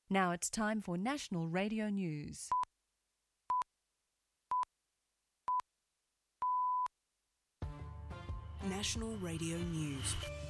Now it's time for National Radio News. National Radio News.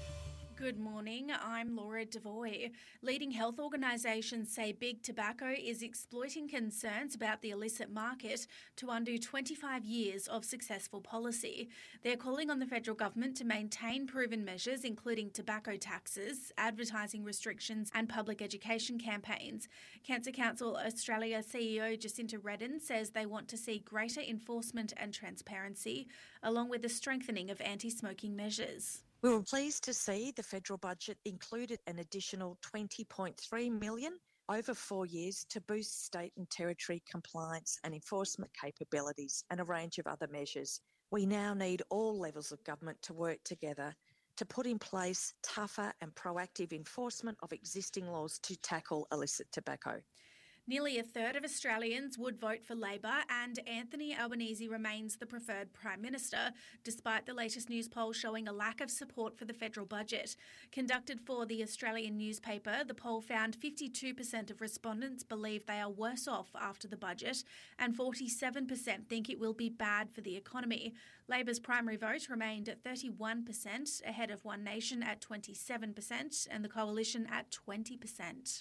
Good morning, I'm Laura Devoy. Leading health organisations say big tobacco is exploiting concerns about the illicit market to undo 25 years of successful policy. They're calling on the federal government to maintain proven measures, including tobacco taxes, advertising restrictions and public education campaigns. Cancer Council Australia CEO Jacinta Redden says they want to see greater enforcement and transparency, along with the strengthening of anti-smoking measures. We were pleased to see the federal budget included an additional $20.3 million over 4 years to boost state and territory compliance and enforcement capabilities and a range of other measures. We now need all levels of government to work together to put in place tougher and proactive enforcement of existing laws to tackle illicit tobacco. Nearly a third of Australians would vote for Labor, and Anthony Albanese remains the preferred Prime Minister, despite the latest news poll showing a lack of support for the federal budget. Conducted for the Australian newspaper, the poll found 52% of respondents believe they are worse off after the budget, and 47% think it will be bad for the economy. Labor's primary vote remained at 31%, ahead of One Nation at 27%, and the Coalition at 20%.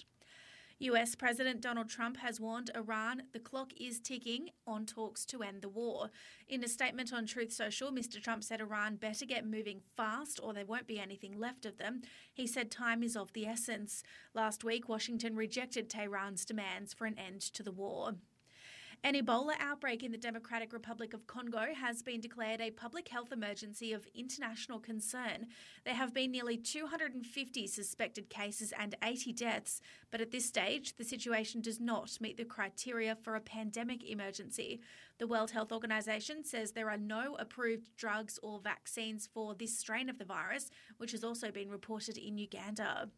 US President Donald Trump has warned Iran the clock is ticking on talks to end the war. In a statement on Truth Social, Mr. Trump said Iran better get moving fast or there won't be anything left of them. He said time is of the essence. Last week, Washington rejected Tehran's demands for an end to the war. An Ebola outbreak in the Democratic Republic of Congo has been declared a public health emergency of international concern. There have been nearly 250 suspected cases and 80 deaths, but at this stage, the situation does not meet the criteria for a pandemic emergency. The World Health Organization says there are no approved drugs or vaccines for this strain of the virus, which has also been reported in Uganda.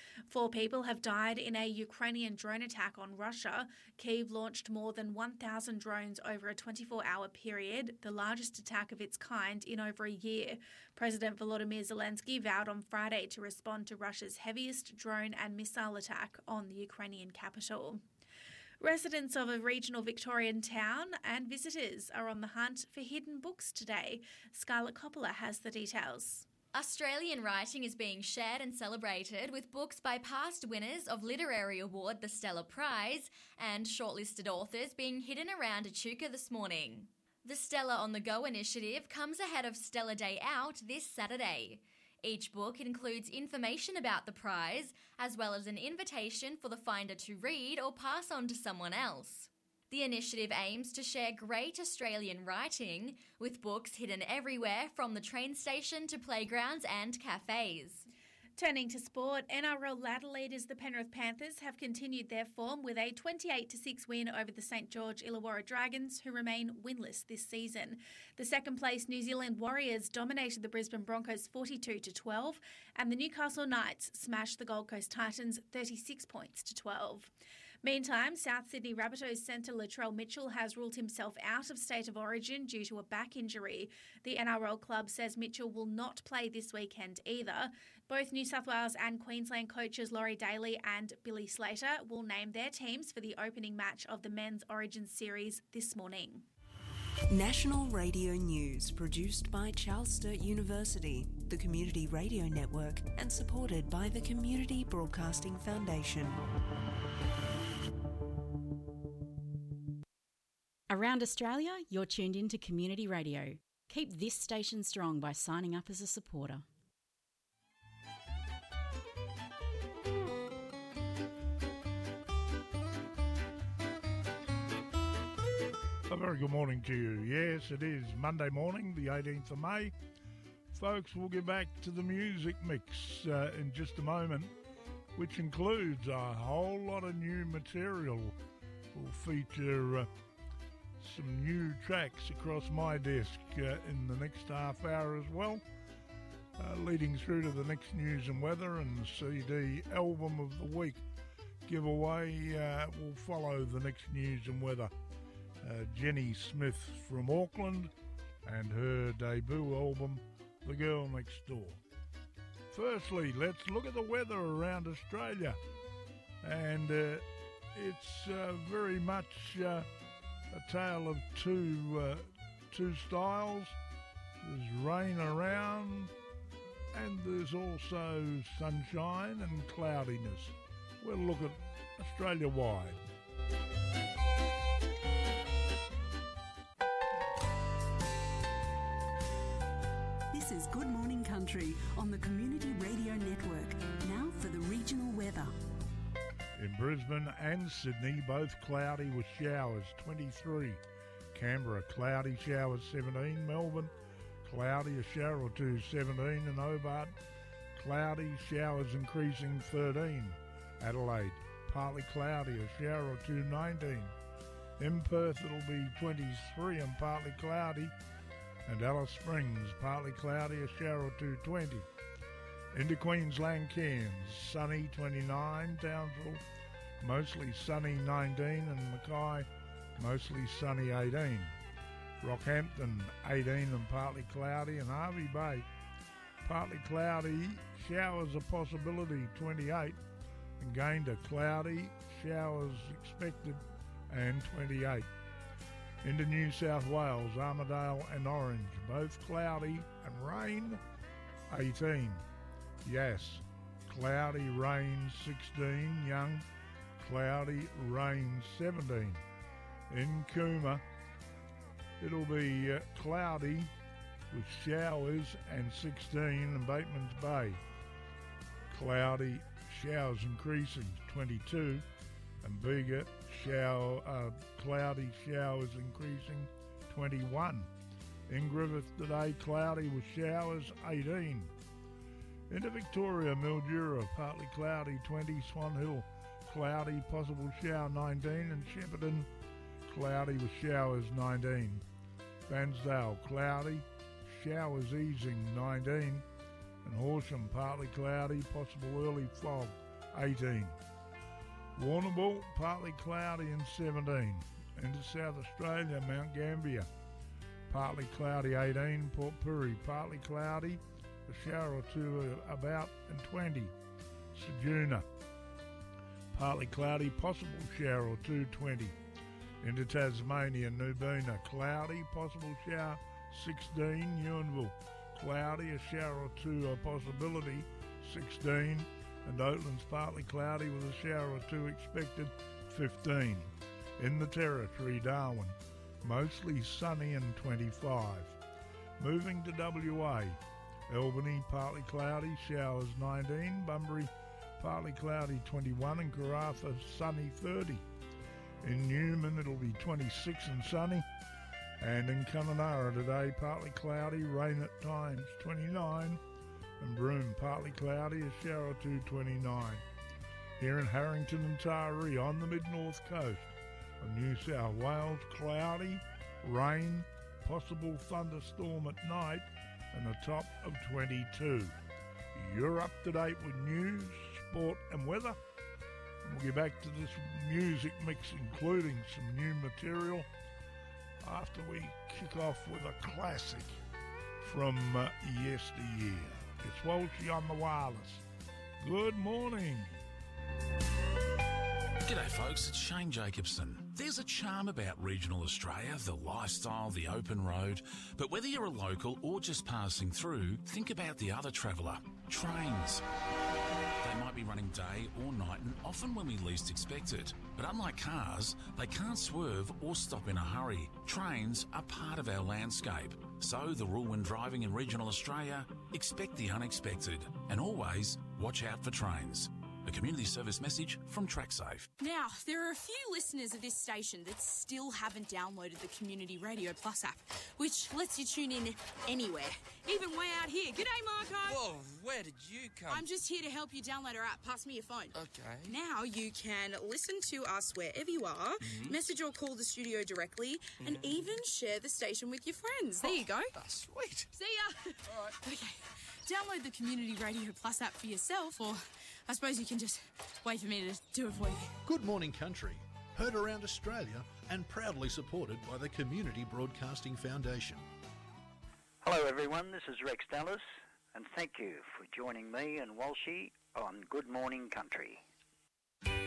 4 people have died in a Ukrainian drone attack on Russia. Kyiv launched more than 1,000 drones over a 24-hour period, the largest attack of its kind in over a year. President Volodymyr Zelensky vowed on Friday to respond to Russia's heaviest drone and missile attack on the Ukrainian capital. Residents of a regional Victorian town and visitors are on the hunt for hidden books today. Scarlett Coppola has the details. Australian writing is being shared and celebrated with books by past winners of Literary Award the Stella Prize and shortlisted authors being hidden around Echuca this morning. The Stella on the Go initiative comes ahead of Stella Day Out this Saturday. Each book includes information about the prize, as well as an invitation for the finder to read or pass on to someone else. The initiative aims to share great Australian writing, with books hidden everywhere from the train station to playgrounds and cafes. Turning to sport, NRL ladder leaders the Penrith Panthers have continued their form with a 28-6 win over the St George Illawarra Dragons, who remain winless this season. The second-place New Zealand Warriors dominated the Brisbane Broncos 42-12, and the Newcastle Knights smashed the Gold Coast Titans 36-12. Meantime, South Sydney Rabbitohs centre Latrell Mitchell has ruled himself out of State of Origin due to a back injury. The NRL club says Mitchell will not play this weekend either. Both New South Wales and Queensland coaches Laurie Daly and Billy Slater will name their teams for the opening match of the Men's Origin Series this morning. National Radio News, produced by Charles Sturt University, the Community Radio Network, and supported by the Community Broadcasting Foundation. Around Australia, you're tuned in to Community Radio. Keep this station strong by signing up as a supporter. A very good morning to you. Yes, it is Monday morning, the 18th of May. Folks, we'll get back to the music mix in just a moment, which includes a whole lot of new material. We'll feature some new tracks across my desk in the next half hour as well, leading through to the next news and weather, and the CD album of the week giveaway will follow the next news and weather. Jenny Smith from Auckland and her debut album, The Girl Next Door. Firstly, let's look at the weather around Australia. and it's very much a tale of two styles. There's rain around, and there's also sunshine and cloudiness. We'll look at Australia-wide. This is Good Morning Country on the Community Radio Network. Now for the regional weather. In Brisbane and Sydney, both cloudy with showers, 23. Canberra, cloudy, showers, 17. Melbourne, cloudy, a shower or two, 17. And Hobart, cloudy, showers increasing, 13. Adelaide, partly cloudy, a shower or two, 19. In Perth, it'll be 23 and partly cloudy. And Alice Springs, partly cloudy, a shower or two, 20. Into Queensland, Cairns, sunny, 29. Townsville, mostly sunny, 19. And Mackay, mostly sunny, 18. Rockhampton, 18 and partly cloudy. And Hervey Bay, partly cloudy, showers a possibility, 28. And Gayndah, cloudy, showers expected, and 28. Into New South Wales, Armidale and Orange, both cloudy and rain, 18. Yass, cloudy, rain, 16. Young, cloudy, rain, 17. In Cooma, it'll be cloudy with showers and 16. And Bateman's Bay, cloudy, showers increasing, 22. And Bega, cloudy, showers increasing, 21. In Griffith today, cloudy with showers, 18. Into Victoria, Mildura, partly cloudy, 20. Swan Hill, cloudy, possible shower, 19. And Shepparton, cloudy with showers, 19. Bairnsdale, cloudy, showers easing, 19. And Horsham, partly cloudy, possible early fog, 18. Warrnambool, partly cloudy and 17. Into South Australia, Mount Gambier, partly cloudy, 18. Port Pirie, partly cloudy, a shower or two about, and 20. Ceduna, partly cloudy, possible shower or two, 20. Into Tasmania, Nubina, cloudy, possible shower, 16. Ewanville, cloudy, a shower or two, a possibility, 16. And Oatlands, partly cloudy with a shower or two expected, 15. In the Territory, Darwin, mostly sunny and 25. Moving to WA, Albany, partly cloudy, showers, 19. Bunbury, partly cloudy, 21. And Karratha, sunny, 30. In Newman, it'll be 26 and sunny. And in Kununurra today, partly cloudy, rain at times, 29. And Broome, partly cloudy, a shower or two, 29. Here in Harrington and Taree on the mid-north coast of New South Wales, cloudy, rain, possible thunderstorm at night, and a top of 22. You're up to date with news, sport and weather. And we'll get back to this music mix, including some new material, after we kick off with a classic from yesteryear. It's Walshy on the wireless. Good morning. G'day folks, it's Shane Jacobson. There's a charm about regional Australia, the lifestyle, the open road. But whether you're a local or just passing through, think about the other traveller, trains. They might be running day or night and often when we least expect it. But unlike cars, they can't swerve or stop in a hurry. Trains are part of our landscape. So the rule when driving in regional Australia, expect the unexpected and always watch out for trains. A community service message from TrackSafe. Now, there are a few listeners of this station that still haven't downloaded the Community Radio Plus app, which lets you tune in anywhere, even way out here. G'day, Marco. Whoa, where did you come? I'm just here to help you download our app. Pass me your phone. Okay. Now you can listen to us wherever you are, message or call the studio directly, and even share the station with your friends. There you go. Oh, sweet. See ya. All right. Okay. Download the Community Radio Plus app for yourself, or I suppose you can just wait for me to do it for you. Good Morning Country, heard around Australia and proudly supported by the Community Broadcasting Foundation. Hello everyone, this is Rex Dallas, and thank you for joining me and Walshy on Good Morning Country.